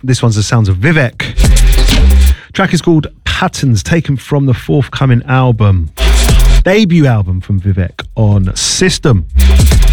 This one's the sounds of Vivek. Track is called Patterns, taken from the forthcoming album, debut album from Vivek on System.